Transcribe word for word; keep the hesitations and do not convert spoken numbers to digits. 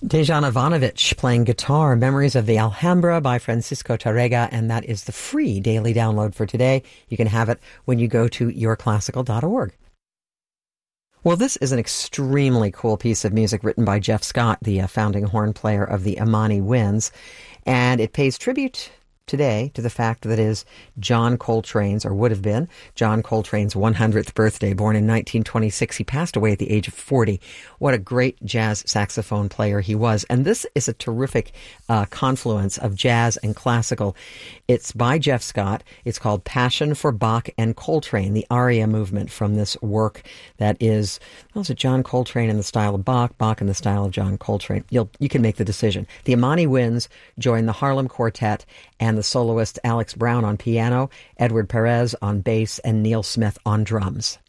Dejan Ivanovic playing guitar, Memories of the Alhambra by Francisco Tarrega, and that is the free daily download for today. You can have it when you go to your classical dot org. Well, this is an extremely cool piece of music written by Jeff Scott, the uh, founding horn player of the Imani Winds, and it pays tribute today to the fact that it is John Coltrane's, or would have been, John Coltrane's one hundredth birthday, born in nineteen twenty-six. He passed away at the age of forty. What a great jazz saxophone player he was. And this is a terrific uh, confluence of jazz and classical. It's by Jeff Scott. It's called Passion for Bach and Coltrane, the aria movement from this work that is, well, is it John Coltrane in the style of Bach, Bach in the style of John Coltrane? You'll, you can make the decision. The Imani Winds join the Harlem Quartet and the soloist Alex Brown on piano, Edward Perez on bass, and Neil Smith on drums.